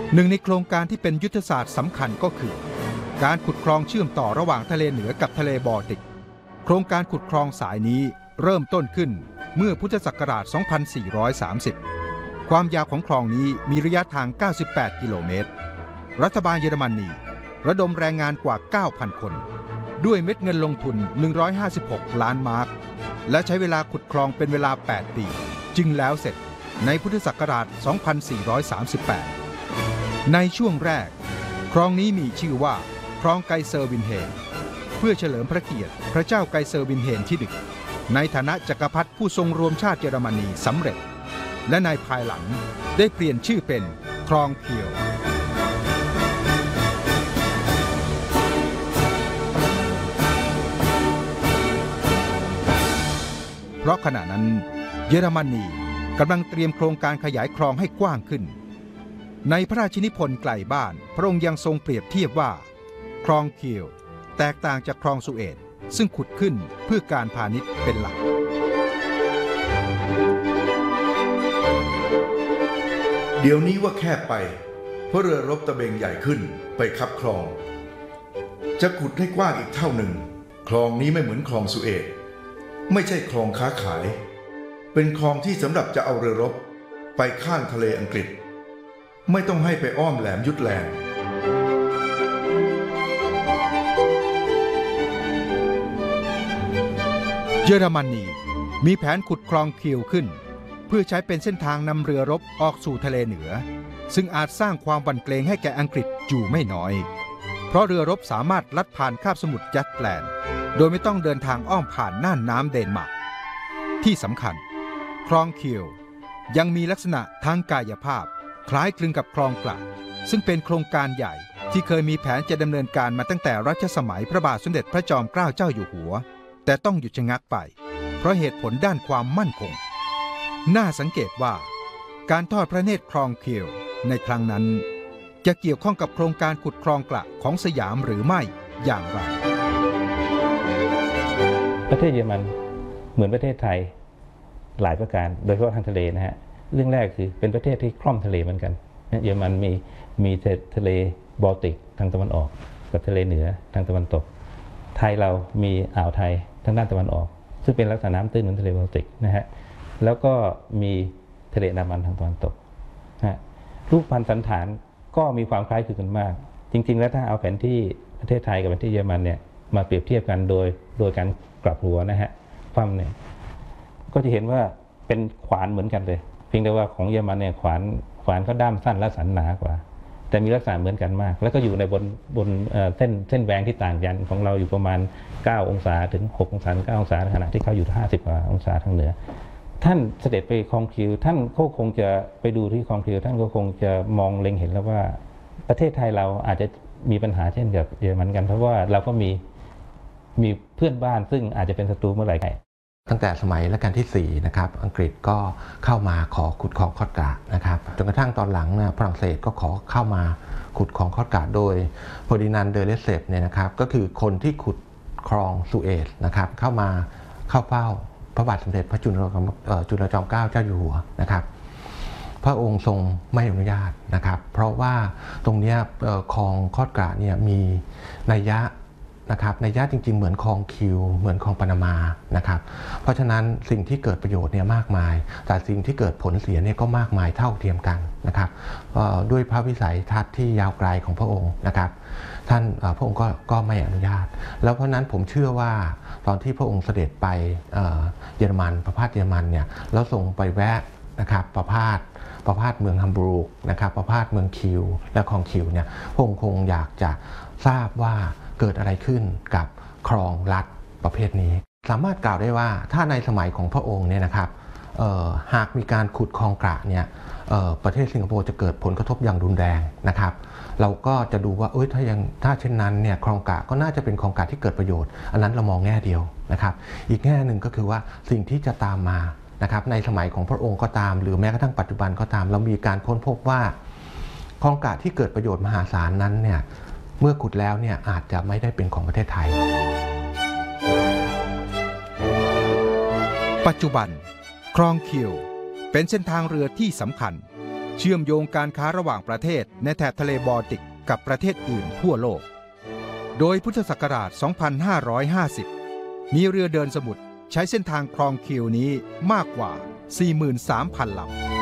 หนึ่งในโครงการที่เป็นยุทธศาสตร์สำคัญก็คือการขุดคลองเชื่อมต่อระหว่างทะเลเหนือกับทะเลบอลติกโครงการขุดคลองสายนี้เริ่มต้นขึ้นเมื่อพุทธศักราช 2430 ความยาวของคลองนี้มีระยะทาง 98 กิโลเมตรรัฐบาลเยอรมนีระดมแรงงานกว่า 9,000 คนด้วยเม็ดเงินลงทุน 156 ล้านมาร์กและใช้เวลาขุดคลองเป็นเวลา 8 ปีจึงแล้วเสร็จในพุทธศักราช 2438 ในช่วงแรกคลองนี้มีชื่อว่าคลองไกเซอร์วินเฮนเพื่อเฉลิมพระเกียรติพระเจ้าไกเซอร์วินเฮนที่1ในฐานะจักรพรรดิผู้ทรงรวมชาติเยอรมนีสำเร็จและในภายหลังได้เปลี่ยนชื่อเป็นคลองเคียวเพราะขณะนั้นเยอรมนีกำลังเตรียมโครงการขยายคลองให้กว้างขึ้นในพระราชนิพนธ์ไกลบ้านพระองค์ยังทรงเปรียบเทียบว่าคลองเคียวแตกต่างจากคลองสุเอตซึ่งขุดขึ้นเพื่อการพาณิชย์เป็นหลักเดี๋ยวนี้ว่าแคบไปเพราะเรือรบตะเบงใหญ่ขึ้นไปคับคลองจะขุดให้กว้างอีกเท่าหนึ่งคลองนี้ไม่เหมือนคลองสุเอตไม่ใช่คลองค้าขายเป็นคลองที่สำหรับจะเอาเรือรบไปข้ามทะเลอังกฤษไม่ต้องให้ไปอ้อมแหลมยุทธแลนด์เยอรมนีมีแผนขุดคลองเคียวขึ้นเพื่อใช้เป็นเส้นทางนำเรือรบออกสู่ทะเลเหนือซึ่งอาจสร้างความหวั่นเกรงให้แก่อังกฤษอยู่ไม่น้อยเพราะเรือรบสามารถลัดผ่านคาบสมุทรยัตแลนด์โดยไม่ต้องเดินทางอ้อมผ่านน่านน้ำเดนมาร์กที่สำคัญคลองเคียวยังมีลักษณะทางกายภาพคล้ายคลึงกับคลองกระซึ่งเป็นโครงการใหญ่ที่เคยมีแผนจะดำเนินการมาตั้งแต่รัชสมัยพระบาทสมเด็จพระจอมเกล้าเจ้าอยู่หัวแต่ต้องหยุดชะงักไปเพราะเหตุผลด้านความมั่นคงน่าสังเกตว่าการทอดพระเนตรคลองเคียวในครั้งนั้นจะเกี่ยวข้องกับโครงการขุดคลองกระของสยามหรือไม่อย่างไรประเทศเยอรมันเหมือนประเทศไทยหลายประการโดยเฉพาะทางทะเลนะฮะเรื่องแรกคือเป็นประเทศที่คล่อมทะเลเหมือนกันเยอรมันมีทะเลบอลติกทางตะวันออกกับทะเลเหนือทางตะวันตกไทยเรามีอ่าวไทยทางด้านตะวันออกซึ่งเป็นลักษณะน้ำตื้นเหมือนทะเลบอลติกนะฮะแล้วก็มีทะเลอันดามันทางตะวันตกนะรูปพรรณสันฐานก็มีความคล้ายคลึงกันมากจริงๆแล้วถ้าเอาแผนที่ประเทศไทยกับแผนที่เยอรมันเนี่ยมาเปรียบเทียบกันโดยการกลับหัวนะฮะคว่ำเนี่ยก็จะเห็นว่าเป็นขวานเหมือนกันเลยเพียงแต่ว่าของเยอรมันเนี่ยขวานเขาด้ามสั้นและสันหนากว่าแต่มีลักษณะเหมือนกันมากแล้วก็อยู่ในบนเส้นแหวงที่ต่างกันของเราอยู่ประมาณ9องศาถึง6องศาถึง9องศาในขณะที่เขาอยู่50กว่าองศาทางเหนือท่านเสด็จไปคลองเคียวท่านก็คงจะไปดูที่คลองเคียวท่านก็คงจะมองเล็งเห็นแล้วว่าประเทศไทยเราอาจจะมีปัญหาเช่นกับเยอรมันกันเพราะว่าเราก็มีเพื่อนบ้านซึ่งอาจจะเป็นศัตรูเมื่อไหร่ตั้งแต่สมัยรัชกาลที่4นะครับอังกฤษก็เข้ามาขอขุดคลองคอดกระนะครับจนกระทั่งตอนหลังฝรั่งเศสก็ขอเข้ามาขุดคลองคอดกระโดยเฟอร์ดินานด์ เดอ เลสเซปเนี่ยนะครับก็คือคนที่ขุดคลองสุเอตนะครับเข้าเฝ้าพระบาทสมเด็จพระจุลจอมเกล้าเจ้าอยู่หัวนะครับพระองค์ทรงไม่อนุญาตนะครับเพราะว่าตรงนี้คลองคอดกระเนี่ยมีนัยยะนะครับในญาติจริงๆเหมือนคลองคิวเหมือนคลองปานามานะครับเพราะฉะนั้นสิ่งที่เกิดประโยชน์เนี่ยมากมายแต่สิ่งที่เกิดผลเสียเนี่ยก็มากมายเท่าเทียมกันนะครับด้วยพระวิสัยทัศน์ที่ยาวไกลของพระองค์นะครับท่านพระองค์ก็ไม่อนุญาตแล้วเพราะนั้นผมเชื่อว่าตอนที่พระองค์เสด็จไปเยอรมันประพาสเยอรมันเนี่ยแล้วส่งไปแวะนะครับประพาสเมืองฮัมบูร์กนะครับประพาสเมืองคิวและคลองคิวเนี่ยพระองค์คงอยากจะทราบว่าเกิดอะไรขึ้นกับคลองลัดประเภทนี้สามารถกล่าวได้ว่าถ้าในสมัยของพระองค์เนี่ยนะครับหากมีการขุดคลองกระเนี่ยประเทศสิงคโปร์จะเกิดผลกระทบอย่างรุนแรงนะครับเราก็จะดูว่าถ้าเช่นนั้นเนี่ยคลองกระก็น่าจะเป็นคลองกระที่เกิดประโยชน์อันนั้นเรามองแง่เดียวนะครับอีกแง่หนึ่งก็คือว่าสิ่งที่จะตามมานะครับในสมัยของพระองค์ก็ตามหรือแม้กระทั่งปัจจุบันก็ตามเรามีการค้นพบว่าคลองกระที่เกิดประโยชน์มหาศาลนั้นเนี่ยเมื่อขุดแล้วเนี่ยอาจจะไม่ได้เป็นของประเทศไทยปัจจุบันคลองเคียวเป็นเส้นทางเรือที่สำคัญเชื่อมโยงการค้าระหว่างประเทศในแถบทะเลบอลติกกับประเทศอื่นทั่วโลกโดยพุทธศักราช 2550 มีเรือเดินสมุทรใช้เส้นทางคลองคิวนี้มากกว่า 43,000 ลำ